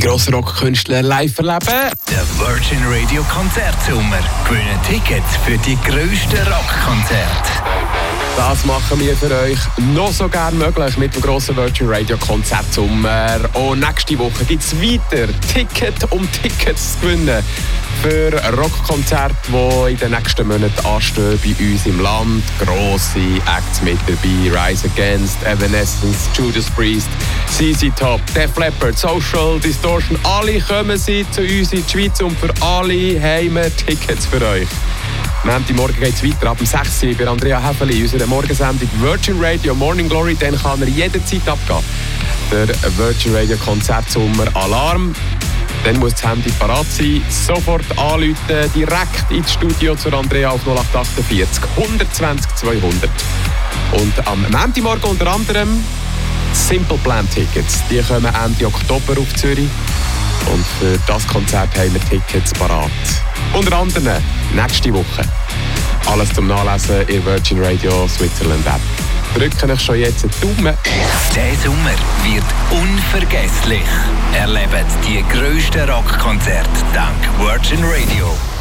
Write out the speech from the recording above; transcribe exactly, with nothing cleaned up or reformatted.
grossen Rockkünstler live erleben. Der Virgin Radio Konzertsommer. Gewinnen Tickets für die grössten Rockkonzerte. Das machen wir für euch noch so gern möglich mit dem grossen Virgin Radio Konzertsommer. Und nächste Woche gibt es weiter Ticket um Tickets zu gewinnen für Rockkonzerte, die in den nächsten Monaten anstehen bei uns im Land. Grosse Acts mit dabei: Rise Against, Evanescence, Judas Priest, C C Top, Def Leppard, Social Distortion. Alle kommen sie zu uns in die Schweiz und für alle haben wir Tickets für euch. Montagmorgen geht es weiter ab um sechs Uhr bei Andrea Häfeli in unserer Morgensendung Virgin Radio Morning Glory. Dann kann er jederzeit abgehen. Der Virgin Radio Konzertsommer Alarm. Dann muss das Handy parat sein. Sofort anrufen, direkt ins Studio zur Andrea auf null acht vier acht, hundertzwanzig zweihundert. Und am Montagmorgen unter anderem Simple Plan Tickets. Die kommen Ende Oktober auf Zürich. Und für das Konzert haben wir Tickets parat. Unter anderem nächste Woche. Alles zum Nachlesen in Virgin Radio Switzerland App. Drücken euch schon jetzt einen Daumen. Der Sommer wird unvergesslich. Erlebt die grössten Rockkonzerte dank Virgin Radio.